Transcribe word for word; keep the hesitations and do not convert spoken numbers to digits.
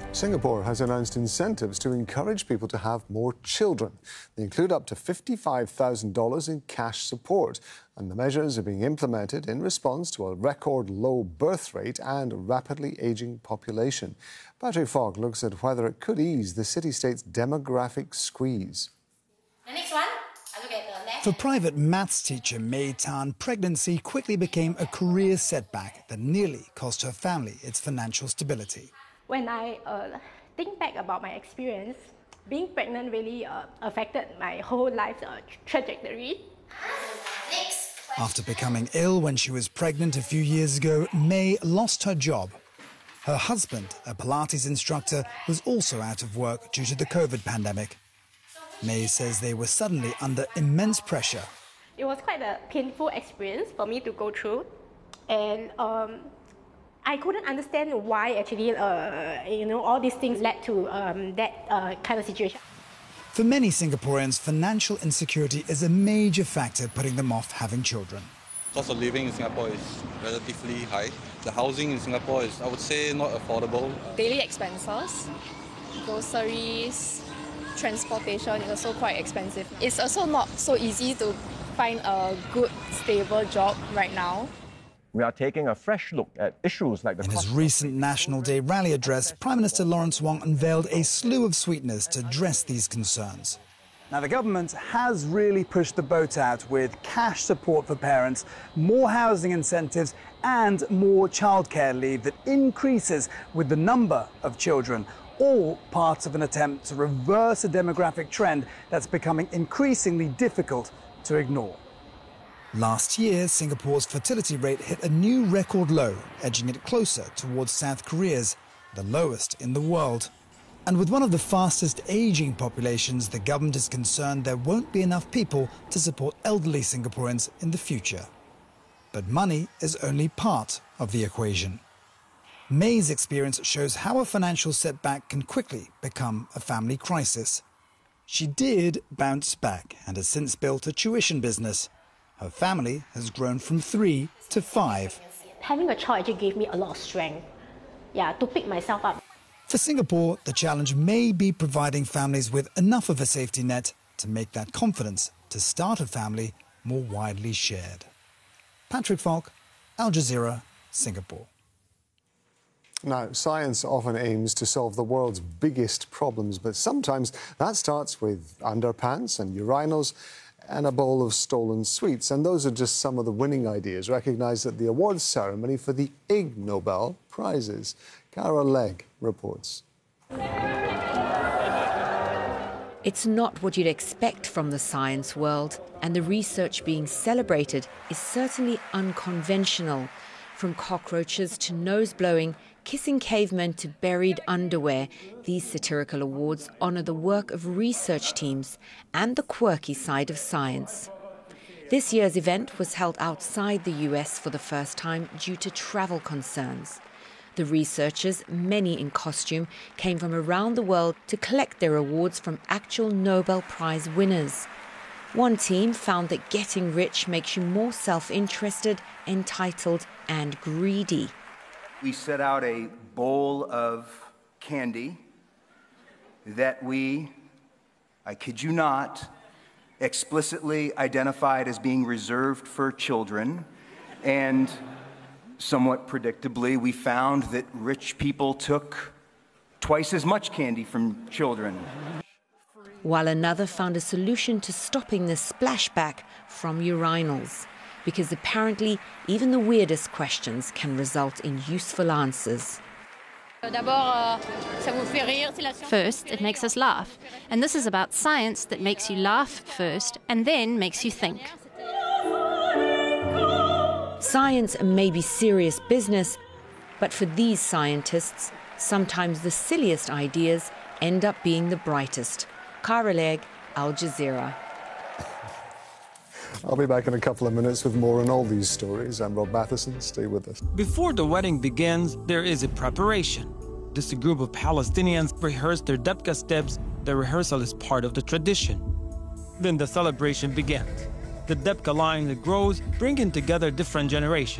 Singapore has announced incentives to encourage people to have more children. They include up to fifty-five thousand dollars in cash support, and the measures are being implemented in response to a record low birth rate and rapidly ageing population. Patrick Falk looks at whether it could ease the city-state's demographic squeeze. The next one, I look at the left. For private maths teacher May Tan, pregnancy quickly became a career setback that nearly cost her family its financial stability. When I uh, think back about my experience, being pregnant really uh, affected my whole life's uh, trajectory. Next. After becoming ill when she was pregnant a few years ago, May lost her job. Her husband, a Pilates instructor, was also out of work due to the COVID pandemic. May says they were suddenly under immense pressure. It was quite a painful experience for me to go through, and um, I couldn't understand why actually, uh, you know, all these things led to um, that uh, kind of situation. For many Singaporeans, financial insecurity is a major factor putting them off having children. Cost of living in Singapore is relatively high. The housing in Singapore is, I would say, not affordable. Daily expenses, groceries, transportation is also quite expensive. It's also not so easy to find a good, stable job right now. We are taking a fresh look at issues like the... In his recent National Day rally address, Prime Minister Lawrence Wong unveiled a slew of sweeteners to address these concerns. Now, the government has really pushed the boat out with cash support for parents, more housing incentives and more childcare leave that increases with the number of children, all parts of an attempt to reverse a demographic trend that's becoming increasingly difficult to ignore. Last year, Singapore's fertility rate hit a new record low, edging it closer towards South Korea's, the lowest in the world. And with one of the fastest aging populations, the government is concerned there won't be enough people to support elderly Singaporeans in the future. But money is only part of the equation. May's experience shows how a financial setback can quickly become a family crisis. She did bounce back and has since built a tuition business. Her family has grown from three to five. Having a child actually gave me a lot of strength, yeah, to pick myself up. For Singapore, the challenge may be providing families with enough of a safety net to make that confidence to start a family more widely shared. Patrick Falk, Al Jazeera, Singapore. Now, science often aims to solve the world's biggest problems, but sometimes that starts with underpants and urinals and a bowl of stolen sweets. And those are just some of the winning ideas recognised at the awards ceremony for the Ig Nobel Prizes. Cara Legg reports. It's not what you'd expect from the science world, and the research being celebrated is certainly unconventional. From cockroaches to nose-blowing, kissing cavemen to buried underwear, these satirical awards honour the work of research teams and the quirky side of science. This year's event was held outside the U S for the first time due to travel concerns. The researchers, many in costume, came from around the world to collect their awards from actual Nobel Prize winners. One team found that getting rich makes you more self-interested, entitled and greedy. We set out a bowl of candy that we, I kid you not, explicitly identified as being reserved for children. And somewhat predictably, we found that rich people took twice as much candy from children. While another found a solution to stopping the splashback from urinals, because apparently even the weirdest questions can result in useful answers. First, it makes us laugh. And this is about science that makes you laugh first and then makes you think. Science may be serious business, but for these scientists, sometimes the silliest ideas end up being the brightest. Cara Legg, Al Jazeera. I'll be back in a couple of minutes with more on all these stories. I'm Rob Matheson. Stay with us. Before the wedding begins, there is a preparation. This group of Palestinians rehearse their Dabka steps. The rehearsal is part of the tradition. Then the celebration begins. The Dabka line that grows, bringing together different generations.